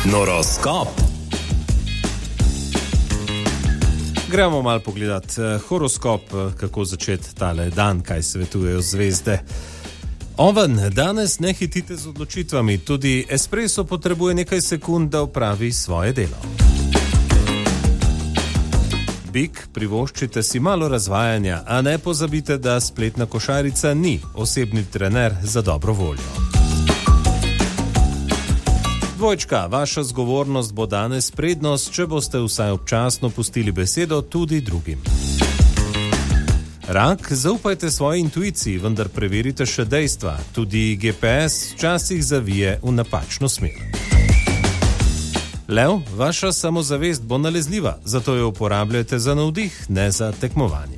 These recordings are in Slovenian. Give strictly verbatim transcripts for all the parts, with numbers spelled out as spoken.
Noroskop. Gremo malo pogledati horoskop, kako začeti tale dan, kaj svetujejo zvezde. Oven, danes ne hitite z odločitvami, tudi espresso potrebuje nekaj sekund, da opravi svoje delo. Bik, privoščite si malo razvajanja, a ne pozabite, da spletna košarica ni osebni trener za dobro voljo. Dvojčka, vaša zgovornost bo danes prednost, če boste vsaj občasno pustili besedo tudi drugim. Rak, zaupajte svoji intuiciji, vendar preverite še dejstva. Tudi G P S včasih zavije v napačno smer. Lev, vaša samozavest bo nalezljiva, zato jo uporabljajte za navdih, ne za tekmovanje.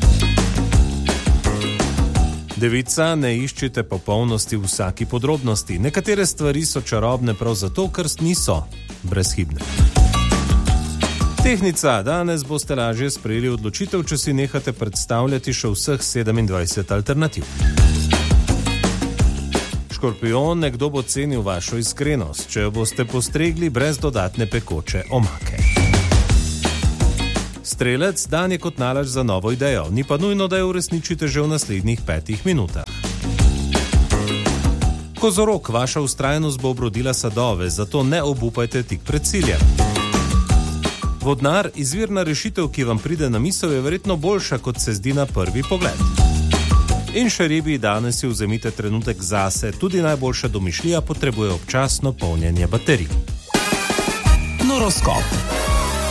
Devica, ne iščite popolnosti v vsaki podrobnosti. Nekatere stvari so čarobne prav zato, ker niso brezhibne. Tehnica, danes boste lažje sprejeli odločitev, če si nehate predstavljati še vseh sedemindvajset alternativ. Škorpion, nekdo bo cenil vašo iskrenost, če jo boste postregli brez dodatne pekoče omake. Strelec, dan je kot nalašč za novo idejo, ni pa nujno, da jo uresničite že v naslednjih petih minutah. Kozorog, vaša vztrajnost bo obrodila sadove, zato ne obupajte tik pred ciljem. Vodnar, izvirna rešitev, ki vam pride na misel, je verjetno boljša, kot se zdi na prvi pogled. In še ribi, danes si vzemite trenutek zase, tudi najboljša domišljija potrebuje občasno polnjenje baterij. Noroskop.